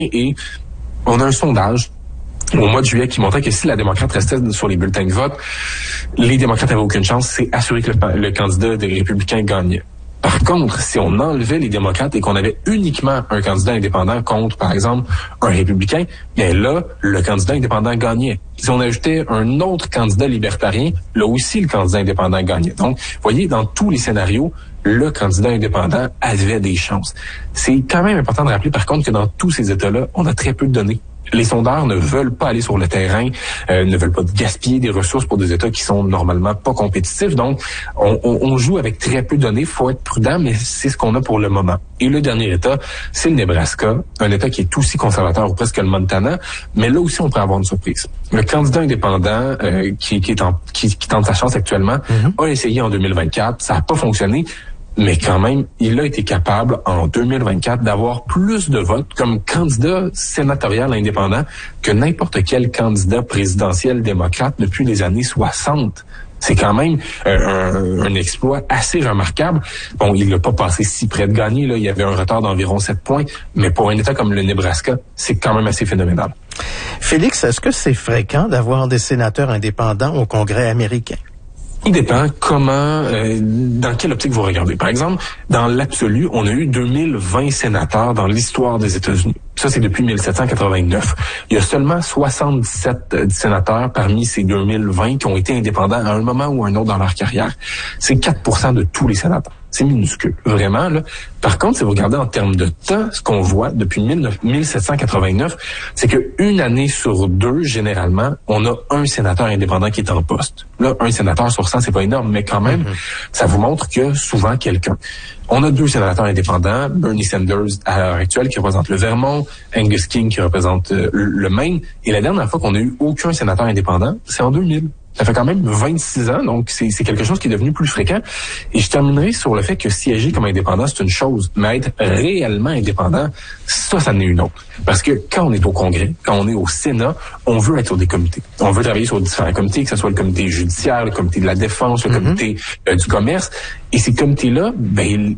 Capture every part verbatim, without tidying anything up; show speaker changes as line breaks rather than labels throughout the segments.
et on a un sondage au mois de juillet qui montrait que si la démocrate restait sur les bulletins de vote, les démocrates n'avaient aucune chance. C'est assuré que le, le candidat des républicains gagnait. Par contre, si on enlevait les démocrates et qu'on avait uniquement un candidat indépendant contre, par exemple, un républicain, bien là, le candidat indépendant gagnait. Si on ajoutait un autre candidat libertarien, là aussi, le candidat indépendant gagnait. Donc, vous voyez, dans tous les scénarios, le candidat indépendant avait des chances. C'est quand même important de rappeler, par contre, que dans tous ces États-là, on a très peu de données. Les sondeurs ne veulent pas aller sur le terrain, euh, ne veulent pas gaspiller des ressources pour des États qui sont normalement pas compétitifs. Donc, on, on, on joue avec très peu de données. Il faut être prudent, mais c'est ce qu'on a pour le moment. Et le dernier État, c'est le Nebraska, un État qui est aussi conservateur ou presque le Montana, mais là aussi, on pourrait avoir une surprise. Le candidat indépendant euh, qui, qui, est en, qui, qui tente sa chance actuellement mm-hmm. a essayé en deux mille vingt-quatre, ça n'a pas fonctionné. Mais quand même, il a été capable, en deux mille vingt-quatre, d'avoir plus de votes comme candidat sénatorial indépendant que n'importe quel candidat présidentiel démocrate depuis les années soixante. C'est quand même euh, un, un exploit assez remarquable. Bon, il n'a pas passé si près de gagner, là. Il y avait un retard d'environ sept points. Mais pour un État comme le Nebraska, c'est quand même assez phénoménal.
Félix, est-ce que c'est fréquent d'avoir des sénateurs indépendants au Congrès américain?
Tout dépend comment, euh, dans quelle optique vous regardez. Par exemple, dans l'absolu, on a eu deux mille vingt sénateurs dans l'histoire des États-Unis. Ça, c'est depuis mille sept cent quatre-vingt-neuf. Il y a seulement soixante-dix-sept euh, sénateurs parmi ces deux mille vingt qui ont été indépendants à un moment ou un autre dans leur carrière. C'est quatre pour cent de tous les sénateurs. C'est minuscule, vraiment, là. Par contre, si vous regardez en termes de temps, ce qu'on voit depuis mille sept cent quatre-vingt-neuf, c'est qu'une année sur deux, généralement, on a un sénateur indépendant qui est en poste. Là, un sénateur sur cent, c'est pas énorme, mais quand même, mm-hmm. ça vous montre que souvent quelqu'un. On a deux sénateurs indépendants, Bernie Sanders à l'heure actuelle qui représente le Vermont, Angus King qui représente euh, le Maine, et la dernière fois qu'on a eu aucun sénateur indépendant, c'est en deux mille. Ça fait quand même vingt-six ans, donc c'est, c'est quelque chose qui est devenu plus fréquent. Et je terminerai sur le fait que siéger comme indépendant, c'est une chose, mais être réellement indépendant, ça, ça en est une autre. Parce que quand on est au Congrès, quand on est au Sénat, on veut être sur des comités. On veut travailler sur différents comités, que ce soit le comité judiciaire, le comité de la défense, le mm-hmm. comité euh, du commerce. Et ces comités-là, ben,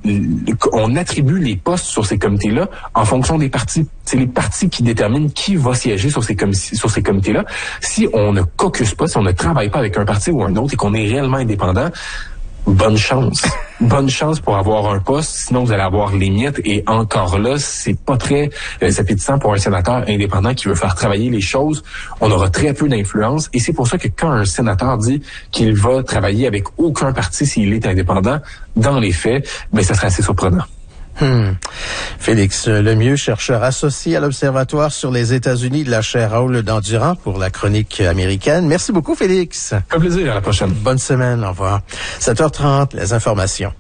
on attribue les postes sur ces comités-là en fonction des partis. C'est les partis qui déterminent qui va siéger sur ces, com- sur ces comités-là. Si on ne caucuse pas, si on ne travaille pas avec un parti ou un autre et qu'on est réellement indépendant, bonne chance. Bonne chance pour avoir un poste, sinon vous allez avoir les miettes. Et encore là, c'est pas très euh, appétissant pour un sénateur indépendant qui veut faire travailler les choses. On aura très peu d'influence. Et c'est pour ça que quand un sénateur dit qu'il va travailler avec aucun parti s'il est indépendant, dans les faits, ben ça serait assez surprenant.
Hmm. Félix Lemieux, chercheur associé à l'Observatoire sur les États-Unis de la chaire Raoul Dandurand pour la chronique américaine. Merci beaucoup, Félix.
Un plaisir, à la prochaine.
Bonne semaine, au revoir. sept heures trente, les informations.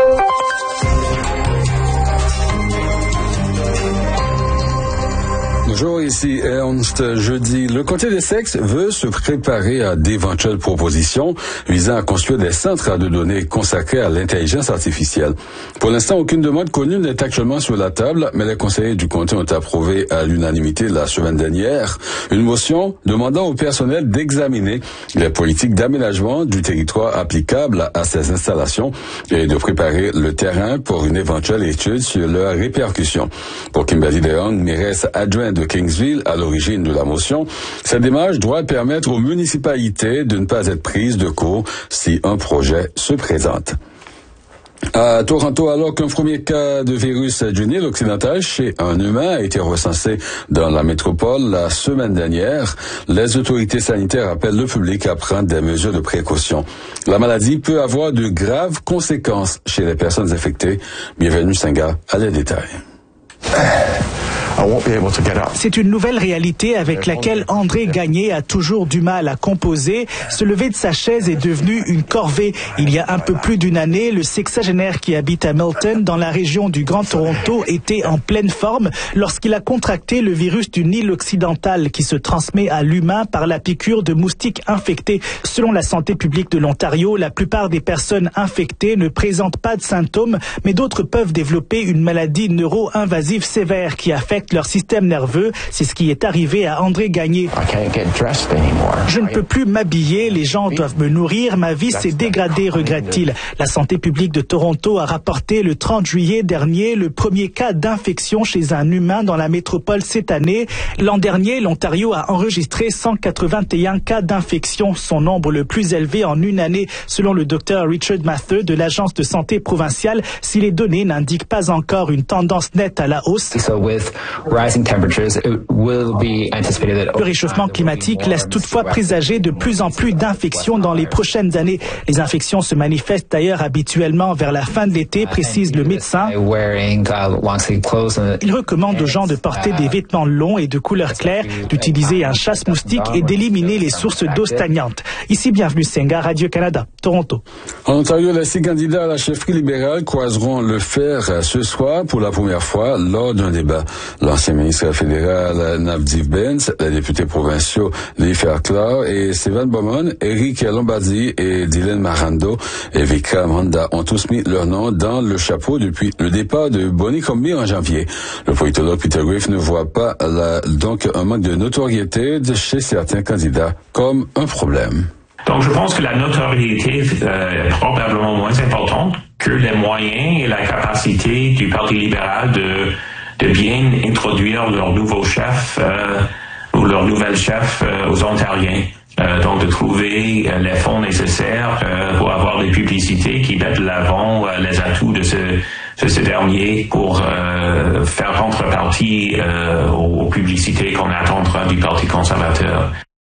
Bonjour, ici Ernst. Jeudi, le Comité des sexes veut se préparer à d'éventuelles propositions visant à construire des centres de données consacrés à l'intelligence artificielle. Pour l'instant, aucune demande connue n'est actuellement sur la table, mais les conseillers du comté ont approuvé à l'unanimité la semaine dernière une motion demandant au personnel d'examiner les politiques d'aménagement du territoire applicables à ces installations et de préparer le terrain pour une éventuelle étude sur leurs répercussions. Pour Kimberly DeYoung, mairesse adjointe de Kingsville, à l'origine de la motion, cette démarche doit permettre aux municipalités de ne pas être prises de court si un projet se présente. À Toronto, alors qu'un premier cas de virus du Nil occidental chez un humain a été recensé dans la métropole la semaine dernière, les autorités sanitaires appellent le public à prendre des mesures de précaution. La maladie peut avoir de graves conséquences chez les personnes infectées. Bienvenue Senga à les détails.
C'est une nouvelle réalité avec laquelle André Gagné a toujours du mal à composer. Se lever de sa chaise est devenu une corvée. Il y a un peu plus d'une année, le sexagénaire qui habite à Milton, dans la région du Grand Toronto, était en pleine forme lorsqu'il a contracté le virus du Nil occidental qui se transmet à l'humain par la piqûre de moustiques infectés. Selon la santé publique de l'Ontario, la plupart des personnes infectées ne présentent pas de symptômes, mais d'autres peuvent développer une maladie neuro-invasive sévère qui affecte affectent leur système nerveux. C'est ce qui est arrivé à André Gagné. Je ne peux plus m'habiller, les gens doivent me nourrir, ma vie s'est dégradée, regrette-t-il. La santé publique de Toronto a rapporté le trente juillet dernier le premier cas d'infection chez un humain dans la métropole cette année. L'an dernier, l'Ontario a enregistré cent quatre-vingt-un cas d'infection, son nombre le plus élevé en une année, selon le docteur Richard Mather de l'Agence de santé provinciale, si les données n'indiquent pas encore une tendance nette à la hausse. Le réchauffement climatique laisse toutefois présager de plus en plus d'infections dans les prochaines années. Les infections se manifestent d'ailleurs habituellement vers la fin de l'été, précise le médecin. Il recommande aux gens de porter des vêtements longs et de couleur claire, d'utiliser un chasse-moustique et d'éliminer les sources d'eau stagnantes. Ici, bienvenue Senga, Radio-Canada, Toronto.
En Ontario, les six candidats à la chefferie libérale croiseront le fer ce soir pour la première fois lors d'un débat. L'ancien ministre fédéral Navdeep Bains, les députés provinciaux Lee Fairclough et Stephen Bowman, Eric Lombardi et Dylan Marando et Vikram Honda ont tous mis leur nom dans le chapeau depuis le départ de Bonnie Crombie en janvier. Le politologue Peter Graefe ne voit pas la, donc un manque de notoriété de chez certains candidats comme un problème.
Donc, je pense que la notoriété euh, est probablement moins importante que les moyens et la capacité du Parti libéral de, de bien introduire leur nouveau chef euh, ou leur nouvel chef euh, aux Ontariens. Euh, donc, de trouver euh, les fonds nécessaires euh, pour avoir des publicités qui mettent de l'avant euh, les atouts de ce, de ce dernier pour euh, faire contrepartie euh, aux, aux publicités qu'on attendra du Parti conservateur.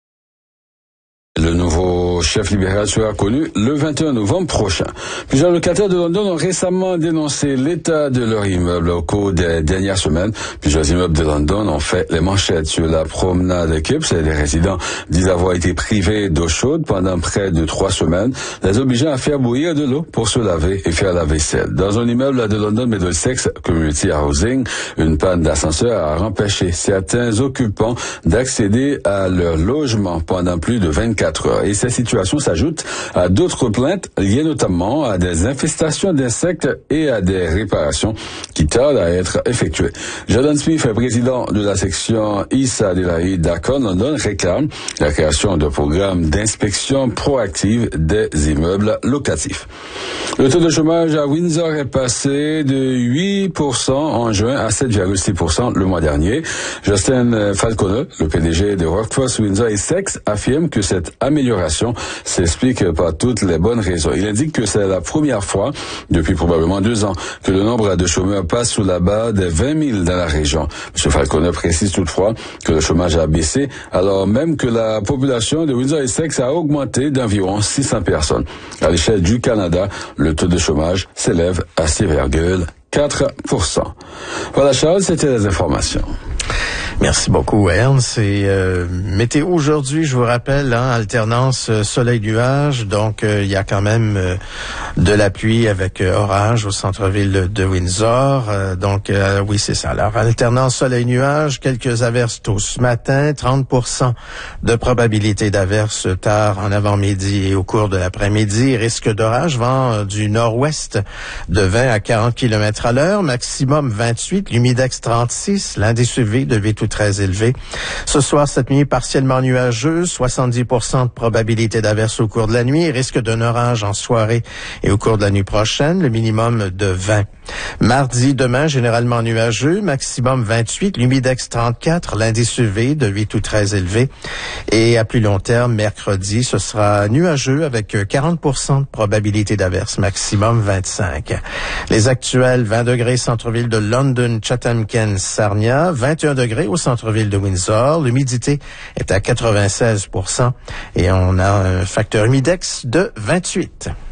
Le nouveau chef libéral sera connu le vingt et un novembre prochain. Plusieurs locataires de London ont récemment dénoncé l'état de leurs immeubles au cours des dernières semaines. Plusieurs immeubles de London ont fait les manchettes sur la promenade Kipps et les résidents disent avoir été privés d'eau chaude pendant près de trois semaines, les obligeant à faire bouillir de l'eau pour se laver et faire la vaisselle. Dans un immeuble de London Middlesex Community Housing, une panne d'ascenseur a empêché certains occupants d'accéder à leur logement pendant plus de vingt-quatre heures. Et ces situations s'ajoutent à d'autres plaintes liées notamment à des infestations d'insectes et à des réparations qui tardent à être effectuées. Jordan Smith, président de la section East Adelaide d'Acon London, réclame la création d'un programme d'inspection proactive des immeubles locatifs. Le taux de chômage à Windsor est passé de huit pour cent en juin à sept virgule six pour cent le mois dernier. Justin Falconer, le P D G de Workforce Windsor Essex, affirme que cette amélioration s'explique par toutes les bonnes raisons. Il indique que c'est la première fois depuis probablement deux ans que le nombre de chômeurs passe sous la barre des vingt mille dans la région. M. Falconer précise toutefois que le chômage a baissé alors même que la population de Windsor Essex a augmenté d'environ six cents personnes. À l'échelle du Canada, le taux de chômage s'élève à six virgule quatre pour cent. Voilà Charles, c'était les informations.
Merci beaucoup, Ernst. Et euh, météo aujourd'hui, je vous rappelle, hein, alternance euh, soleil-nuage. Donc, euh, il y a quand même euh, de la pluie avec euh, orage au centre-ville de, de Windsor. Euh, donc, euh, oui, c'est ça. Alors, alternance soleil-nuage, quelques averses tôt ce matin, trente pour cent de probabilité d'averses tard en avant-midi et au cours de l'après-midi. Risque d'orage, vent euh, du nord-ouest de vingt à quarante kilomètres à l'heure, maximum vingt-huit, l'humidex trente-six, l'indice U V de V tout très élevé. Ce soir, cette nuit partiellement nuageuse, soixante-dix pour cent de probabilité d'averse au cours de la nuit, risque d'un orage en soirée et au cours de la nuit prochaine, le minimum de vingt. Mardi, demain, généralement nuageux, maximum vingt-huit, l'humidex trente-quatre, l'indice U V de huit ou très élevé. Et à plus long terme, mercredi, ce sera nuageux avec quarante pour cent de probabilité d'averse, maximum vingt-cinq. Les actuels, vingt degrés centre-ville de London, Chatham-Kent, Sarnia, vingt et un degrés au centre-ville de Windsor. L'humidité est à quatre-vingt-seize pour cent et on a un facteur humidex de vingt-huit.